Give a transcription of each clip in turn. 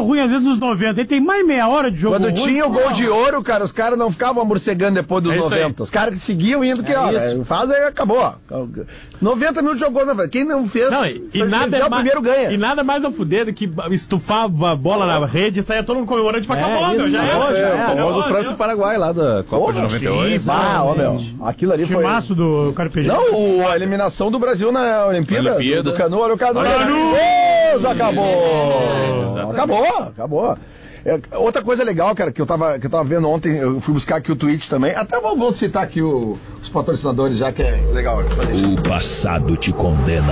ruim às vezes nos 90. Ele tem mais meia hora de jogo. Quando tinha o gol de ouro, cara, os caras não ficavam morcegando depois dos 90. Os caras que seguiam indo que, faz aí, acabou. 90 minutos jogou, né? Quem não fez, o primeiro ganha. E nada mais a fuder do que estufava a bola na rede e saia todo mundo comemorando, tipo, acabou, meu. O famoso França e Paraguai lá da Copa de 98. Aquilo ali foi... Timaço do Carpegiani. Não, a eliminação do Brasil na Olimpíada. Do Canu, olha o Canu. Acabou. Outra coisa legal, cara, que eu tava vendo ontem, eu fui buscar aqui o tweet também. Até vou citar aqui os patrocinadores, já que é legal. O passado te condena.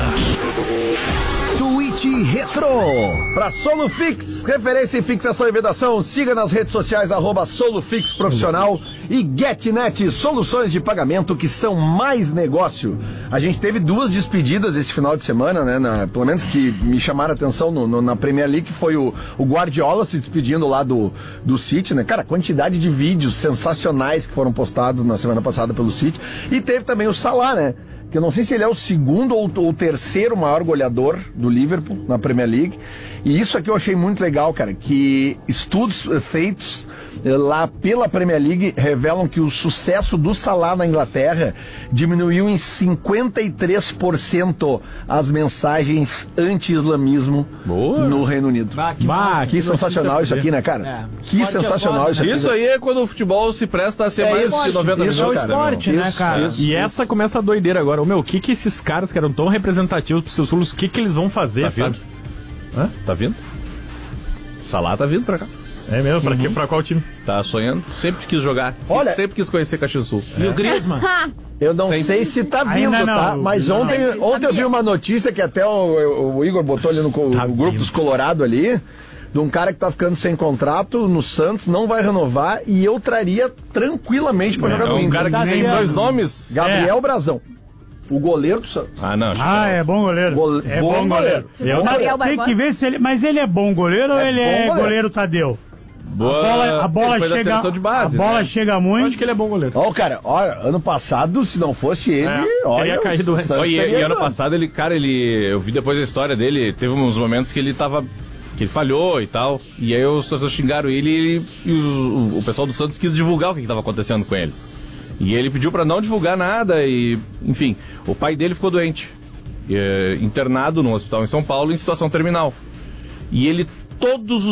Tweet Retro. Pra Solufix, referência em fixação e vedação, siga nas redes sociais @Solufix Profissional e GetNet, soluções de pagamento que são mais negócio. A gente teve 2 despedidas esse final de semana, né? Pelo menos que me chamaram a atenção na Premier League, que foi o Guardiola se despedindo lá do City, né? Cara, a quantidade de vídeos sensacionais que foram postados na semana passada pelo City. E teve também o Salah, né? Que eu não sei se ele é o segundo ou o terceiro maior goleador do Liverpool na Premier League. E isso aqui eu achei muito legal, cara, que estudos feitos lá pela Premier League revelam que o sucesso do Salah na Inglaterra diminuiu em 53% as mensagens anti-islamismo no Reino Unido. Que sensacional isso aqui, né, cara? Que sensacional isso aqui. Isso aí é quando o futebol se presta a ser mais de 90 minutos. Isso é o esporte, né, cara? E essa começa a doideira agora. O que esses caras que eram tão representativos pros seus clubes, o que eles vão fazer, sabe? Hã? Tá vindo? Salah tá vindo pra cá. É mesmo? Pra quê? Pra qual time? Tá sonhando. Sempre quis jogar. Olha, sempre quis conhecer Caxias do Sul. E o Griezmann? Eu não sei se tá vindo, tá? Mas ontem eu vi uma notícia que até o Igor botou ali no grupo dos Colorado ali, de um cara que tá ficando sem contrato no Santos, não vai renovar, e eu traria tranquilamente pra jogar no Inter. Um cara que tem 2 nomes. Gabriel Brazão. O goleiro do Santos. É bom goleiro. Bom goleiro. Tem que ver se ele... Mas ele é bom goleiro ou ele é goleiro Tadeu? A bola chega... De base, a bola chega muito. Eu acho que ele é bom goleiro. Cara, ano passado, se não fosse ele, ele ia cair do E ano passado, eu vi depois a história dele, teve uns momentos que ele falhou e tal, e aí os pessoas xingaram ele e o pessoal do Santos quis divulgar o que estava acontecendo com ele. E ele pediu pra não divulgar nada e, enfim, o pai dele ficou doente, internado num hospital em São Paulo em situação terminal. E ele todos os